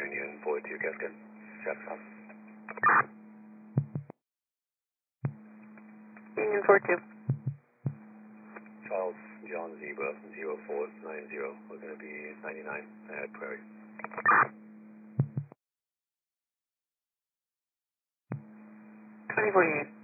Union 42 Cascade. Jackson. Union 42. Charles John Zebra 0490. We're going to be 99 at Prairie. 2048.